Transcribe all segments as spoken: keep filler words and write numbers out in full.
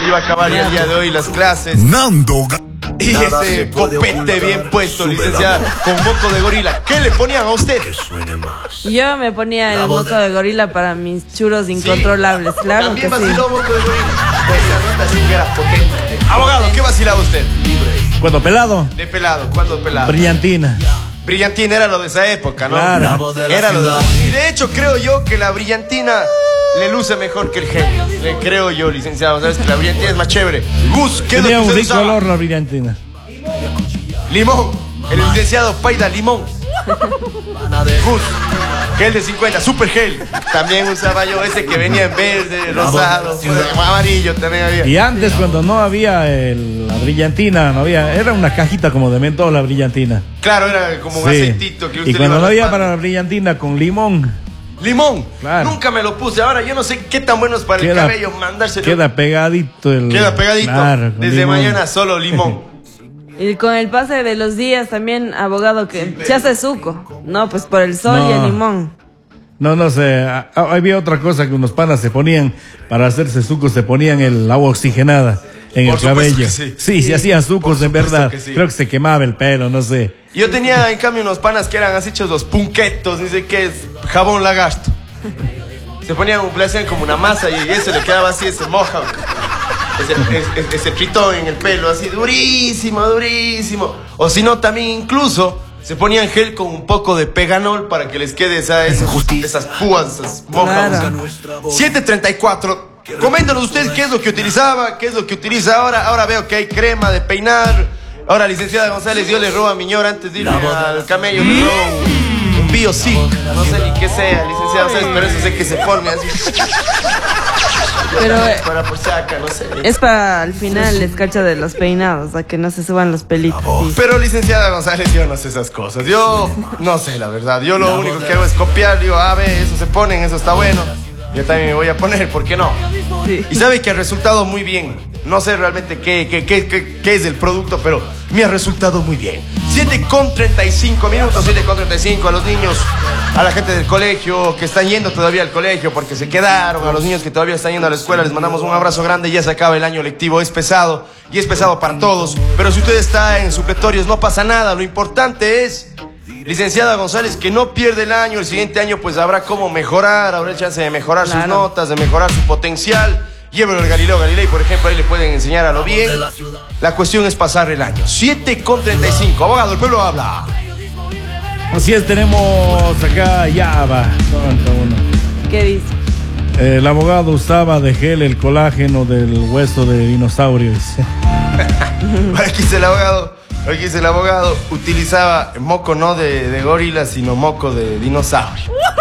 iba a acabar ya el día de hoy las clases. Nando. Y ese copete bien puesto, licenciada, con moco de gorila. ¿Qué le ponían a usted? Yo me ponía el moco de gorila para mis churros incontrolables, sí. claro También que sí. vaciló moco de gorila. Esa nota sí que era potente. Abogado, ¿qué vacilaba usted? ¿Cuándo pelado? De pelado, ¿cuándo pelado? Brillantina. Brillantina era lo de esa época, ¿no? Claro. Era lo de... Y de hecho creo yo que la brillantina le luce mejor que el gel. Le creo yo, licenciado. Sabes que la brillantina es más chévere. Gus, ¿qué es lo Tenía que un usted rico usaba? olor la brillantina. Limón. El licenciado Paida Limón. Gus, gel de cincuenta, super gel. También usaba yo ese que venía en verde, rosado, amarillo también había. Y antes, cuando no había el- la brillantina, no había, era una cajita como de mentol la brillantina. Claro, era como un Sí. aceitito que usted Y le cuando iba no había raspando. para la brillantina con limón, Limón. Claro. Nunca me lo puse. Ahora yo no sé qué tan bueno es para el queda, cabello mandárselo. queda pegadito el. Queda pegadito. Claro, con Desde limón. mañana solo limón. Y con el pase de los días también, abogado, que se hace suco. No, pues por el sol y el No. limón. No, no sé. a- a- Había otra cosa que unos panas se ponían para hacerse sucos, se ponían el agua oxigenada en Por el supuesto cabello. que sí. Sí, se hacían sucos, en supuesto verdad. que sí. Creo que se quemaba el pelo, no sé. Yo tenía en cambio unos panas que eran así hechos los punquetos, ni sé qué es, jabón lagarto. Se ponían, le hacían como una masa y eso le quedaba así, ese moja. Ese, ese, ese tritón en el pelo, así durísimo, durísimo. O si no, también incluso se ponían gel con un poco de peganol para que les quede esa, esa esas púas, esas mojas. Claro. siete treinta y cuatro. Coméntanos usted qué es lo que utilizaba, qué es lo que utiliza ahora. Ahora veo que hay crema de peinar. Ahora, licenciada González, yo le robo a Miñor antes de irme al camello, le robo un, un BioSig. No sé ni qué sea, licenciada González, pero eso sé que se pone así. Pero eh, Para por saca, no sé. es para al final la escarcha de los peinados, a que no se suban los pelitos. sí. Pero licenciada González, yo no sé esas cosas. Yo no sé, la verdad. Yo lo único que hago es copiar. Digo, a ver, eso se ponen, eso está bueno. Yo también me voy a poner, ¿por qué no? Sí. Y sabe que ha resultado muy bien. No sé realmente qué, qué, qué, qué, qué es el producto, pero me ha resultado muy bien. siete con treinta y cinco minutos, siete con treinta y cinco. A los niños, a la gente del colegio que están yendo todavía al colegio porque se quedaron, a los niños que todavía están yendo a la escuela, les mandamos un abrazo grande. Ya se acaba el año lectivo, es pesado y es pesado para todos. Pero si usted está en supletorios, no pasa nada. Lo importante es, licenciada González, que no pierde el año. El siguiente año pues habrá cómo mejorar, habrá chance de mejorar sus Claro. notas, de mejorar su potencial. Llévelo al Galileo Galilei, por ejemplo, ahí le pueden enseñar a lo bien. La cuestión es pasar el año. siete con treinta y cinco. Abogado, el pueblo habla. Así es, tenemos acá ya va. Aguanta uno. ¿Qué dice? El abogado usaba de gel el colágeno del hueso de dinosaurio. dice. Aquí dice el abogado. Aquí dice el abogado. Utilizaba moco no de, de gorila, sino moco de dinosaurio.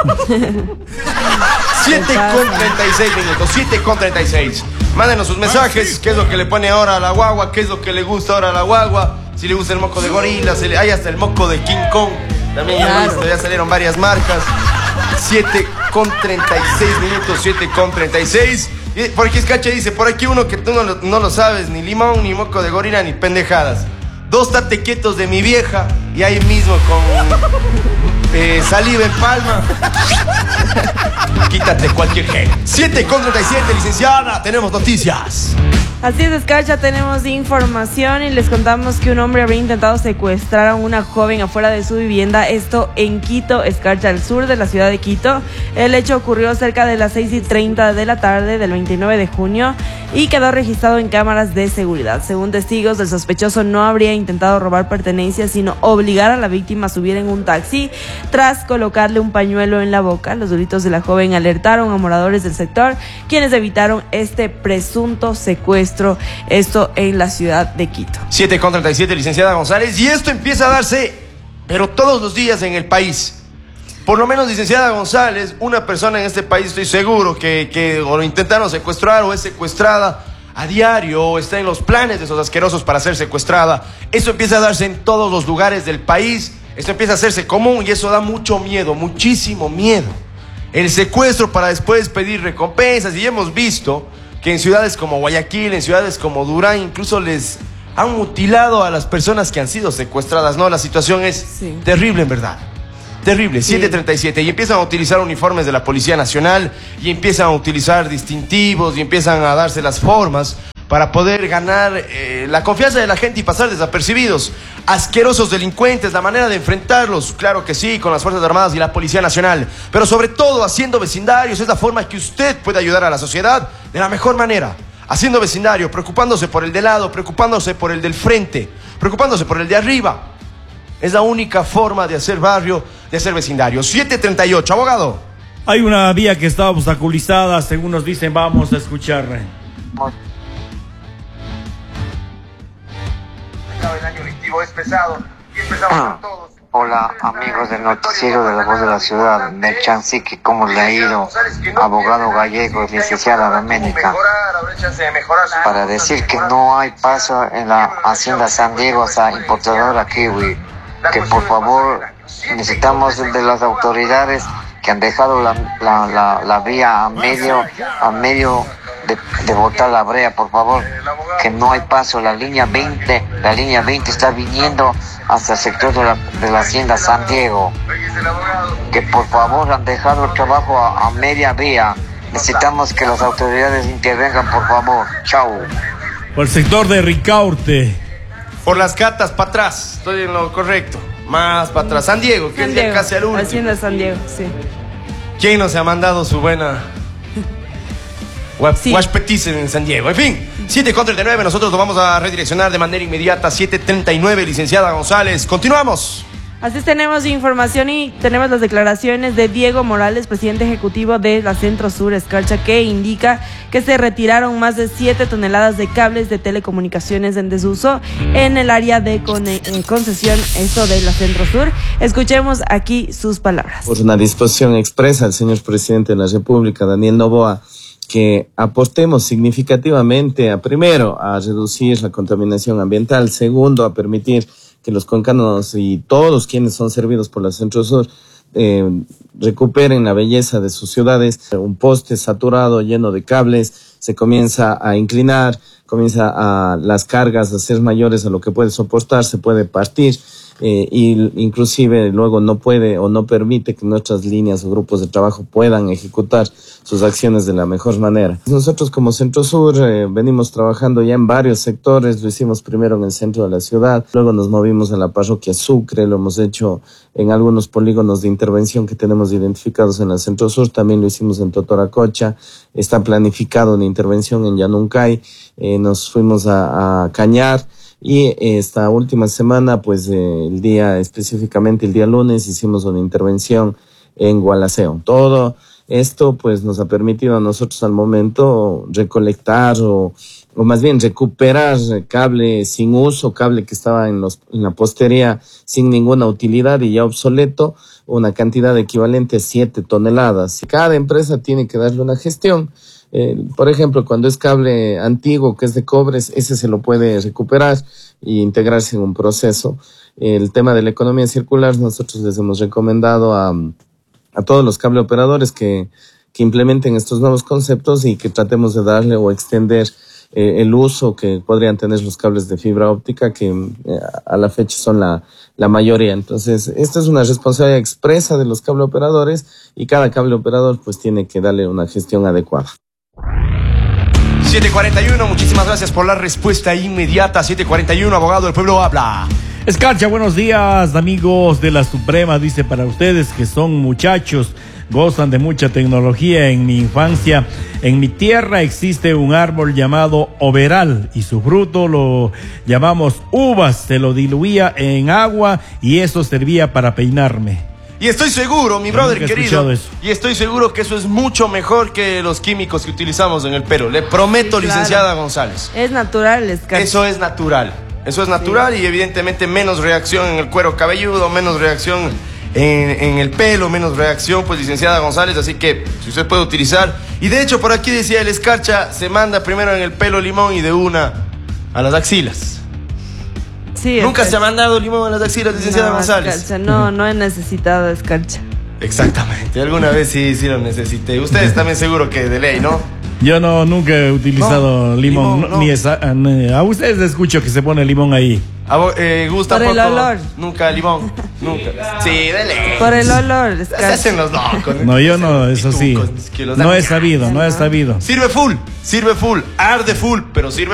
siete con treinta y seis minutos. siete con treinta y seis. Mándenos sus mensajes. ¿Qué es lo que le pone ahora a la guagua? ¿Qué es lo que le gusta ahora a la guagua? Si le gusta el moco de gorila, se le... hay hasta el moco de King Kong. También ya, Claro. listo, ya salieron varias marcas. siete con treinta y seis minutos, siete con treinta y seis. Y por aquí Escache dice, por aquí uno que tú no lo, no lo sabes, ni limón, ni moco de gorila, ni pendejadas. Dos tate quietos de mi vieja y ahí mismo con eh, saliva en palma. Quítate cualquier gel. siete con treinta y siete, licenciada, tenemos noticias. Así es, Escarcha, tenemos información y les contamos que un hombre habría intentado secuestrar a una joven afuera de su vivienda, esto en Quito, Escarcha, al sur de la ciudad de Quito. El hecho ocurrió cerca de las seis y treinta de la tarde del veintinueve de junio y quedó registrado en cámaras de seguridad. Según testigos, el sospechoso no habría intentado robar pertenencias, sino obligar a la víctima a subir en un taxi tras colocarle un pañuelo en la boca. Los gritos de la joven alertaron a moradores del sector, quienes evitaron este presunto secuestro. Esto en la ciudad de Quito. siete con treinta y siete, licenciada González. Y esto empieza a darse, pero todos los días en el país. Por lo menos, licenciada González, una persona en este país, estoy seguro que, que o lo intentaron secuestrar o es secuestrada a diario o está en los planes de esos asquerosos para ser secuestrada. Esto empieza a darse en todos los lugares del país. Esto empieza a hacerse común y eso da mucho miedo, muchísimo miedo. El secuestro para después pedir recompensas. Y hemos visto que en ciudades como Guayaquil, en ciudades como Durán, incluso les han mutilado a las personas que han sido secuestradas, ¿no? La situación es Sí. terrible, en verdad. Terrible, Sí. siete treinta y siete. Y empiezan a utilizar uniformes de la Policía Nacional, y empiezan a utilizar distintivos, y empiezan a darse las formas para poder ganar eh, la confianza de la gente y pasar desapercibidos. Asquerosos delincuentes, la manera de enfrentarlos, claro que sí, con las Fuerzas Armadas y la Policía Nacional, pero sobre todo haciendo vecindarios, es la forma que usted puede ayudar a la sociedad de la mejor manera. Haciendo vecindario, preocupándose por el de lado, preocupándose por el del frente, preocupándose por el de arriba. Es la única forma de hacer barrio, de hacer vecindario. siete treinta y ocho, abogado. Hay una vía que está obstaculizada, según nos dicen, vamos a escuchar. El año lectivo es pesado y empezamos con todos. Hola amigos del noticiero de La Voz de la Ciudad, Merchansique, ¿cómo le ha ido? Abogado gallego, licenciada Doménica, para decir que no hay paso en la Hacienda San Diego hasta importadora Kiwi, que por favor necesitamos de las autoridades que han dejado la, la, la, la vía a medio, a medio de, de botar la brea, por favor, que no hay paso. La línea veinte, la línea veinte está viniendo hasta el sector de la, de la Hacienda San Diego, que por favor han dejado el trabajo a, a media vía. Necesitamos que las autoridades intervengan, por favor. Chau. Por el sector de Ricaurte. Por las catas para atrás, estoy en lo correcto. Más para atrás. San Diego, que San es Diego, ya casi al último. Hacienda San Diego, sí. ¿Quién nos ha mandado su buena Sí. Wash Petition en San Diego? En fin, siete con treinta y nueve, nosotros lo vamos a redireccionar de manera inmediata. siete treinta y nueve, licenciada González. Continuamos. Así es, tenemos información y tenemos las declaraciones de Diego Morales, presidente ejecutivo de la Centro Sur Escarcha, que indica que se retiraron más de siete toneladas de cables de telecomunicaciones en desuso en el área de con, eh, concesión, esto de la Centro Sur. Escuchemos aquí sus palabras. Por una disposición expresa del señor presidente de la República, Daniel Noboa, que aportemos significativamente a, primero, a reducir la contaminación ambiental, segundo, a permitir que los cuencanos y todos quienes son servidos por la Centro Sur eh, recuperen la belleza de sus ciudades. Un poste saturado, lleno de cables, se comienza a inclinar, comienza a las cargas a ser mayores a lo que puede soportar, se puede partir. Eh, y inclusive luego no puede o no permite que nuestras líneas o grupos de trabajo puedan ejecutar sus acciones de la mejor manera. Nosotros como Centro Sur eh, venimos trabajando ya en varios sectores. Lo hicimos primero en el centro de la ciudad, luego nos movimos a la parroquia Sucre, lo hemos hecho en algunos polígonos de intervención que tenemos identificados en el Centro Sur, también lo hicimos en Totoracocha, está planificado una intervención en Yanuncay, eh, nos fuimos a, a Cañar. Y esta última semana, pues eh, el día, específicamente el día lunes, hicimos una intervención en Gualaceo. Todo esto pues nos ha permitido a nosotros al momento recolectar o, o más bien recuperar cable sin uso, cable que estaba en, los, en la postería sin ninguna utilidad y ya obsoleto, una cantidad equivalente a siete toneladas. Cada empresa tiene que darle una gestión. Eh, por ejemplo, cuando es cable antiguo que es de cobres, ese se lo puede recuperar e integrarse en un proceso. El tema de la economía circular, nosotros les hemos recomendado a, a todos los cable operadores que, que implementen estos nuevos conceptos y que tratemos de darle o extender eh, el uso que podrían tener los cables de fibra óptica, que eh, a la fecha son la, la mayoría. Entonces, esta es una responsabilidad expresa de los cable operadores y cada cable operador pues tiene que darle una gestión adecuada. siete cuarenta y uno, muchísimas gracias por la respuesta inmediata. siete cuarenta y uno, abogado del pueblo habla. Escarcha, buenos días, amigos de la Suprema. Dice, para ustedes que son muchachos, gozan de mucha tecnología. En mi infancia, en mi tierra existe un árbol llamado overal y su fruto lo llamamos uvas. Se lo diluía en agua y eso servía para peinarme. Y estoy seguro, mi Yo brother nunca he querido, escuchado eso. y estoy seguro que eso es mucho mejor que los químicos que utilizamos en el pelo. Le prometo, Sí, claro. licenciada González. Es natural, Escarcha. Eso es natural. Eso es natural sí. Y evidentemente menos reacción en el cuero cabelludo, menos reacción en, en el pelo, menos reacción, pues, licenciada González. Así que si usted puede utilizar. Y de hecho, por aquí decía el Escarcha, se manda primero en el pelo limón y de una a las axilas. Sí, Nunca Escarcha. se ha mandado limón a las axilas, licenciada No, González. Escarcha, no, no he necesitado, Escarcha. Exactamente, alguna vez sí, sí lo necesité. Ustedes también seguro que de ley, ¿no? Yo no, nunca he utilizado No, limón, limón, no, no. ni esa, ni- a ustedes les escucho que se pone limón ahí. ¿A vos, eh, gusta Por el poco? olor. Nunca limón, nunca. Sí, de ley. Por el olor, Se Escarcha. hacen los locos. No, yo no, eso sí. Pitucos, que los dan- No he sabido, no he sabido. Sirve full, sirve full, arde full, pero sirve